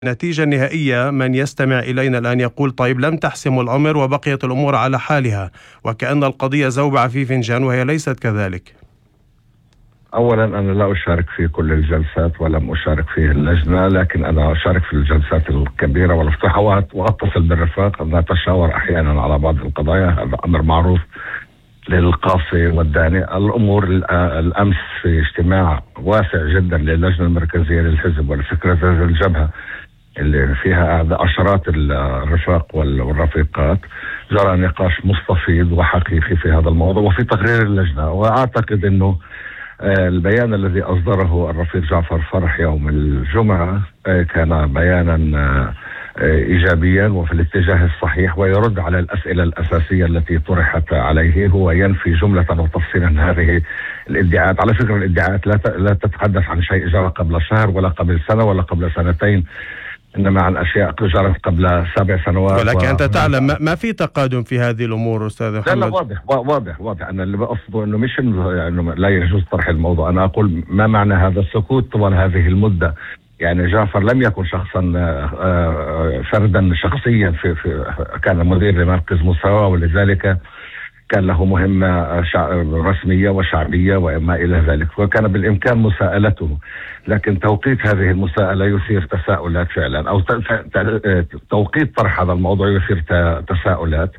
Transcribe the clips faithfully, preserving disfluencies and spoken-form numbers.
النتيجة النهائية من يستمع إلينا الآن يقول طيب لم تحسموا الأمر وبقيت الأمور على حالها، وكأن القضية زوبعة في فنجان وهي ليست كذلك. أولا أنا لا أشارك في كل الجلسات ولم أشارك في اللجنة، لكن أنا أشارك في الجلسات الكبيرة والافتتاحات وأتصل بالرفاق، نتشاور أحيانا على بعض القضايا، هذا أمر معروف للقاصي والداني. الأمور الأمس في اجتماع واسع جدا للجنة المركزية للحزب والسكرتير الجبهة اللي فيها عشرات الرفاق والرفيقات، جرى نقاش مستفيض وحقيقي في هذا الموضوع وفي تقرير اللجنة. وأعتقد أنه البيان الذي أصدره الرفيق جعفر فرح يوم الجمعة كان بيانا إيجابيا وفي الاتجاه الصحيح، ويرد على الأسئلة الأساسية التي طرحت عليه. هو ينفي جملة وتفصيلا هذه الادعاءات. على فكرة الادعاءات لا تتحدث عن شيء جرى قبل شهر ولا قبل سنة ولا قبل سنتين، إنما عن أشياء جرت قبل سبع سنوات. ولكن و... أنت تعلم ما في تقادم في هذه الأمور أستاذ محمد. لا لا واضح واضح واضح. أنا اللي بقصده إنه مش إنه لا يجوز طرح الموضوع. أنا أقول ما معنى هذا السكوت طوال هذه المدة. يعني جعفر لم يكن شخصا فردا شخصيا في, في كان مدير لمركز مساواة، ولذلك كان له مهمة رسمية وشعبية وما إلى ذلك، وكان بالإمكان مساءلته. لكن توقيت هذه المساءلة يثير تساؤلات فعلا، أو توقيت طرح هذا الموضوع يثير تساؤلات.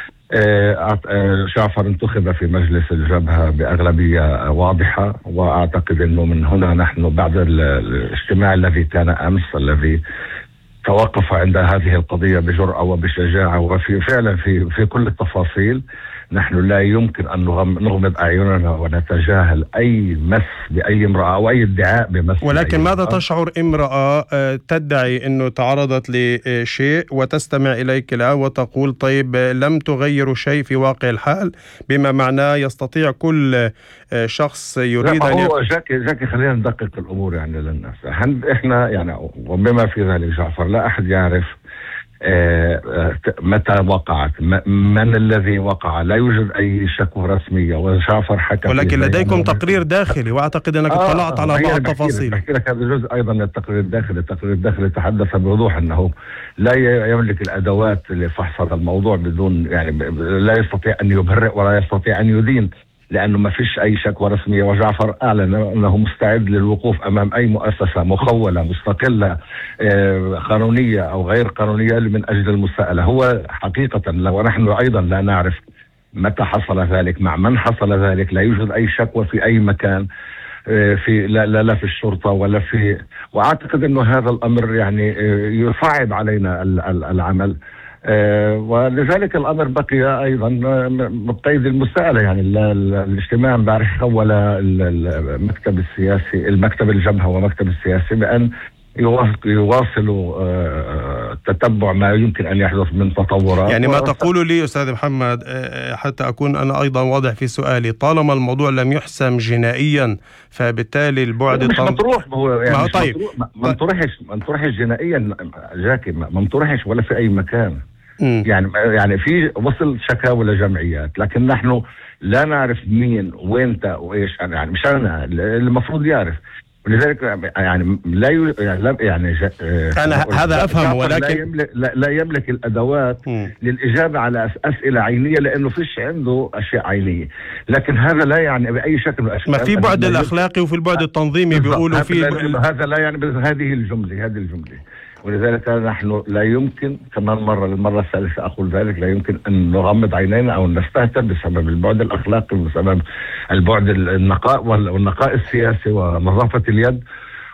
جعفر انتخب في مجلس الجبهة بأغلبية واضحة، وأعتقد أنه من هنا نحن بعد الاجتماع الذي كان أمس الذي توقف عند هذه القضية بجرأة وبشجاعة وفي فعلا في في كل التفاصيل، نحن لا يمكن أن نغمض أعيننا ونتجاهل أي مس بأي امرأة أو أي ادعاء بمس. ولكن ماذا تشعر امرأة تدعي أنه تعرضت لشيء وتستمع إليك الآن وتقول طيب لم تغيروا شيء في واقع الحال، بما معناه يستطيع كل شخص يريد أن هو جاكي جاكي خلينا ندقق الأمور يعني للناس. إحنا يعني وبما في ذلك جعفر لا أحد يعرف متى وقعت، من الذي وقع، لا يوجد أي شكوى رسمية. وجعفر حكى ولكن لديكم تقرير داخلي وأعتقد أنك آه اطلعت على بعض التفاصيل. بحكي لك هذا جزء أيضا من التقرير الداخلي. التقرير الداخلي تحدث بوضوح أنه لا يملك الأدوات لفحص هذا الموضوع بدون يعني لا يستطيع أن يبرئ ولا يستطيع أن يدين، لأنه ما فيش أي شكوى رسمية. وجعفر أعلن أنه مستعد للوقوف أمام أي مؤسسة مخولة مستقلة قانونية أو غير قانونية من أجل المساءلة. هو حقيقة لو نحن أيضا لا نعرف متى حصل ذلك، مع من حصل ذلك، لا يوجد أي شكوى في أي مكان في لا, لا, لا في الشرطة ولا في. وأعتقد أنه هذا الأمر يعني يصعب علينا العمل، أه ولذلك الأمر بقي أيضا بقيد المساءلة. يعني الاجتماع امبارح خول المكتب السياسي المكتب الجبهة ومكتب السياسي بأن يواصلوا أه تتبع ما يمكن أن يحدث من تطورات. يعني ما تقول لي أستاذ محمد حتى أكون أنا أيضا واضح في سؤالي، طالما الموضوع لم يحسم جنائيا فبالتالي البعد مش مطروح. هو يعني ما طيب ما انطرحش ما انطرحش جنائيا جاكي، ما انطرحش ولا في أي مكان. يعني يعني في وصل شكاوى لجمعيات، لكن نحن لا نعرف مين وينتا وايش. يعني مش انا المفروض يعرف، ولذلك يعني لا ي... يعني, يعني ج... انا هذا افهم، ولكن لا يملك, لا, لا يملك الادوات م. للاجابه على اسئله عينيه، لانه فيش عنده اشياء عينيه. لكن هذا لا يعني باي شكل من الاشكال. ما في بعد الاخلاقي وفي البعد التنظيمي بيقولوا في هذا لا يعني هذه الجمله هذه الجمله ولذلك نحن لا يمكن كمان مرة للمرة الثالثة أقول ذلك، لا يمكن أن نغمض عينينا أو نستهتر بسبب البعد الأخلاقي وبسبب البعد النقاء والنقاء السياسي ونظافة اليد.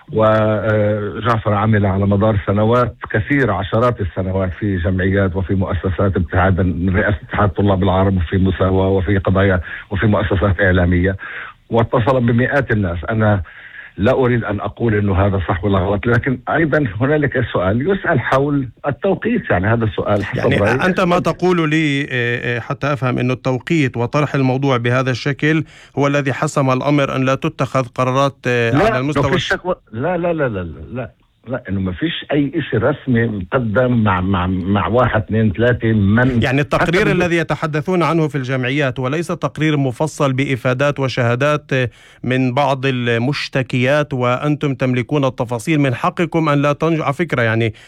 وجعفر عمل على مدار سنوات كثيرة، عشرات السنوات، في جمعيات وفي مؤسسات ابتعادا من رئاسة اتحاد طلاب العرب وفي مساواة وفي قضايا وفي مؤسسات إعلامية، واتصل بمئات الناس. أنا لا أريد أن أقول أنه هذا صح ولا غلط، لكن أيضا هنالك سؤال يسأل حول التوقيت. يعني هذا السؤال يعني أنت ما تقول لي حتى أفهم أنه التوقيت وطرح الموضوع بهذا الشكل هو الذي حسم الأمر أن لا تتخذ قرارات على المستوى الشكوى. لا لا لا لا لا لا، انه ما فيش اي شيء رسمي مقدم مع مع مع واحد اثنين ثلاثه من يعني التقرير الذي يتحدثون عنه في الجمعيات وليس تقرير مفصل بإفادات وشهادات من بعض المشتكيات وأنتم تملكون التفاصيل، من حقكم أن لا تنجوا. على فكرة يعني